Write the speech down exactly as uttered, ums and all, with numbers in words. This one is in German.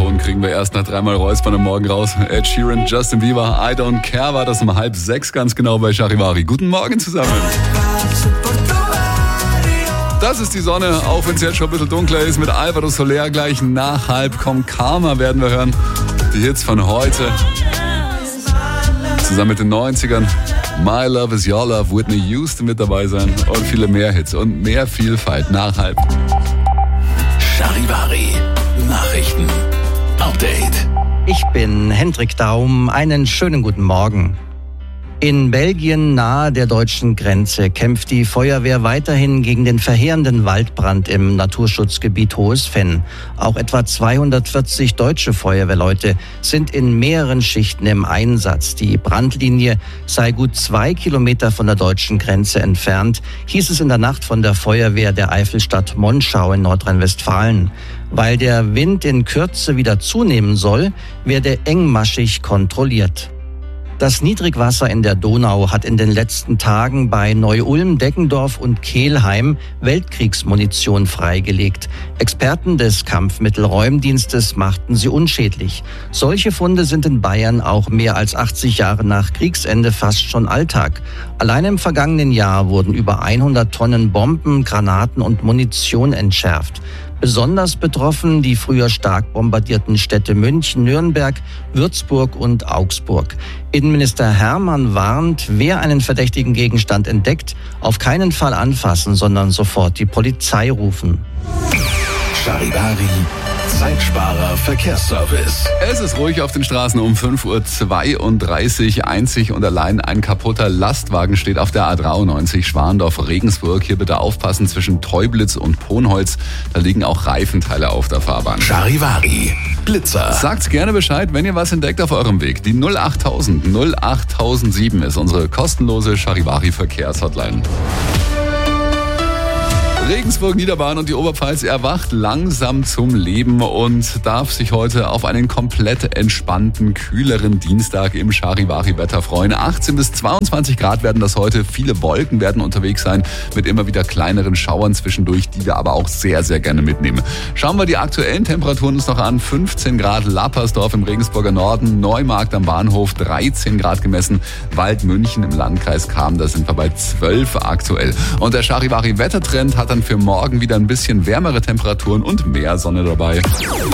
Ton kriegen wir erst nach dreimal Räuspern am Morgen raus. Ed Sheeran, Justin Bieber, I Don't Care war das um halb sechs ganz genau bei Charivari. Guten Morgen zusammen. Das ist die Sonne, auch wenn es jetzt schon ein bisschen dunkler ist. Mit Alvaro Soler gleich nach halb kommt Karma, werden wir hören. Die Hits von heute. Zusammen mit den neunzigern. My Love is Your Love, Whitney Houston mit dabei sein. Und viele mehr Hits und mehr Vielfalt nach halb. Charivari. Nachrichten. Update. Ich bin Hendrik Daum. Einen schönen guten Morgen. In Belgien nahe der deutschen Grenze kämpft die Feuerwehr weiterhin gegen den verheerenden Waldbrand im Naturschutzgebiet Hohes Venn. Auch etwa zweihundertvierzig deutsche Feuerwehrleute sind in mehreren Schichten im Einsatz. Die Brandlinie sei gut zwei Kilometer von der deutschen Grenze entfernt, hieß es in der Nacht von der Feuerwehr der Eifelstadt Monschau in Nordrhein-Westfalen. Weil der Wind in Kürze wieder zunehmen soll, werde engmaschig kontrolliert. Das Niedrigwasser in der Donau hat in den letzten Tagen bei Neu-Ulm, Deggendorf und Kelheim Weltkriegsmunition freigelegt. Experten des Kampfmittelräumdienstes machten sie unschädlich. Solche Funde sind in Bayern auch mehr als achtzig Jahre nach Kriegsende fast schon Alltag. Allein im vergangenen Jahr wurden über hundert Tonnen Bomben, Granaten und Munition entschärft. Besonders betroffen die früher stark bombardierten Städte München, Nürnberg, Würzburg und Augsburg. Innenminister Hermann warnt, wer einen verdächtigen Gegenstand entdeckt, auf keinen Fall anfassen, sondern sofort die Polizei rufen. Charivari. Zeitsparer Verkehrsservice. Es ist ruhig auf den Straßen um fünf Uhr zweiunddreißig. Einzig und allein ein kaputter Lastwagen steht auf der A dreiundneunzig Schwandorf-Regensburg. Hier bitte aufpassen zwischen Teublitz und Ponholz. Da liegen auch Reifenteile auf der Fahrbahn. Charivari. Blitzer. Sagt gerne Bescheid, wenn ihr was entdeckt auf eurem Weg. Die null achttausend null achttausendsieben ist unsere kostenlose Charivari-Verkehrshotline. Regensburg, Niederbayern und die Oberpfalz erwacht langsam zum Leben und darf sich heute auf einen komplett entspannten, kühleren Dienstag im Charivari-Wetter freuen. achtzehn bis zweiundzwanzig Grad werden das heute. Viele Wolken werden unterwegs sein mit immer wieder kleineren Schauern zwischendurch, die wir aber auch sehr, sehr gerne mitnehmen. Schauen wir die aktuellen Temperaturen uns noch an. fünfzehn Grad Lappersdorf im Regensburger Norden, Neumarkt am Bahnhof dreizehn Grad gemessen, Waldmünchen im Landkreis Cham, da sind wir bei zwölf aktuell. Und der Charivari-Wettertrend hat dann für morgen wieder ein bisschen wärmere Temperaturen und mehr Sonne dabei.